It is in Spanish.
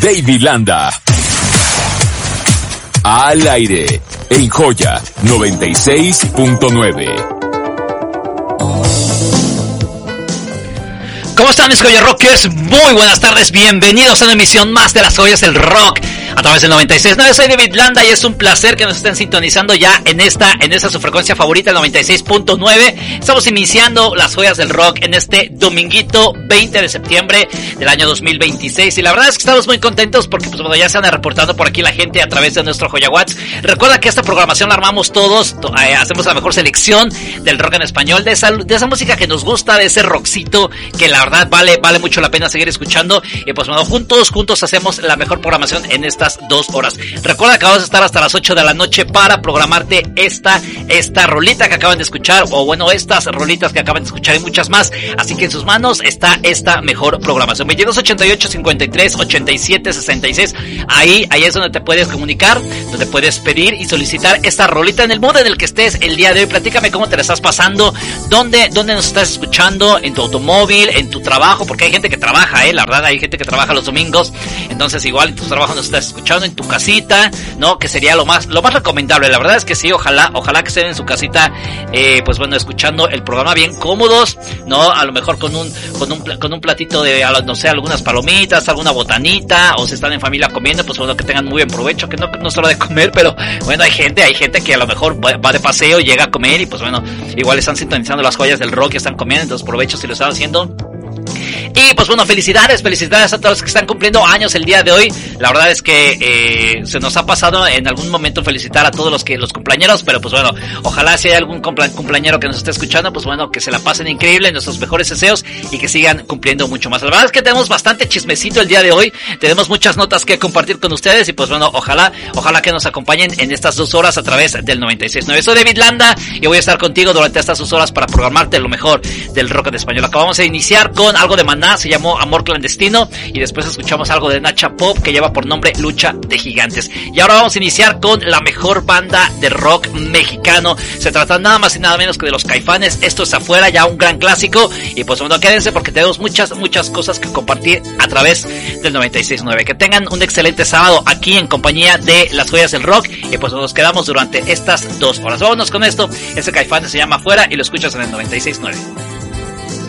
David Landa. Al aire, en Joya 96.9. ¿Cómo están mis Joya Rockers? Muy buenas tardes, bienvenidos a una emisión más de las Joyas del Rock a través del 96.9. Soy David Landa y es un placer que nos estén sintonizando ya en esta su frecuencia favorita, el 96.9. Estamos iniciando las Joyas del Rock en este dominguito 20 de septiembre del año 2026 y la verdad es que estamos muy contentos porque pues bueno, ya se anda reportando por aquí la gente a través de nuestro Joya Watts. Recuerda que esta programación la armamos todos, hacemos la mejor selección del rock en español, de esa música que nos gusta, de ese rockcito que la verdad vale mucho la pena seguir escuchando y pues bueno, juntos hacemos la mejor programación en estas 2 horas. Recuerda que vamos a estar hasta las 8 de la noche para programarte esta rolita que acaban de escuchar, o bueno, estas rolitas que acaban de escuchar y muchas más, así que en sus manos está esta mejor programación. 22 88 53 87 66, ahí es donde te puedes comunicar, donde puedes pedir y solicitar esta rolita en el modo en el que estés el día de hoy. Platícame cómo te la estás pasando, dónde nos estás escuchando, en tu automóvil, en tu trabajo, porque hay gente que trabaja, la verdad, hay gente que trabaja los domingos, entonces igual en tu trabajo nos estás escuchando, en tu casita, ¿no? Que sería lo más recomendable. La verdad es que sí, ojalá que estén en su casita, pues bueno, escuchando el programa bien cómodos, ¿no? A lo mejor con un platito de, no sé, algunas palomitas, alguna botanita, o si están en familia comiendo, pues bueno, que tengan muy buen provecho, que no solo de comer, pero bueno, hay gente que a lo mejor va de paseo, llega a comer y pues bueno, igual están sintonizando las Joyas del Rock y están comiendo, entonces provecho si lo están haciendo. Y pues bueno, felicidades a todos los que están cumpliendo años el día de hoy. La verdad es que se nos ha pasado en algún momento felicitar a todos los cumpleañeros, pero pues bueno, ojalá si hay algún cumpleañero que nos esté escuchando, pues bueno, que se la pasen increíble, nuestros mejores deseos y que sigan cumpliendo mucho más. La verdad es que tenemos bastante chismecito el día de hoy, tenemos muchas notas que compartir con ustedes y pues bueno, ojalá que nos acompañen en estas 2 horas a través del 96.9. Soy David Landa y voy a estar contigo durante estas 2 horas para programarte lo mejor del rock en español. Acabamos de iniciar con algo de Maná, se llamó Amor Clandestino, y después escuchamos algo de Nacha Pop que lleva por nombre Lucha de Gigantes. Y ahora vamos a iniciar con la mejor banda de rock mexicano. Se trata nada más y nada menos que de los Caifanes. Esto es Afuera, ya un gran clásico. Y pues bueno, quédense porque tenemos muchas cosas que compartir a través del 96.9. Que tengan un excelente sábado aquí en compañía de las Joyas del Rock. Y pues nos quedamos durante estas 2 horas. Vámonos con esto. Ese Caifanes se llama Afuera y lo escuchas en el 96.9.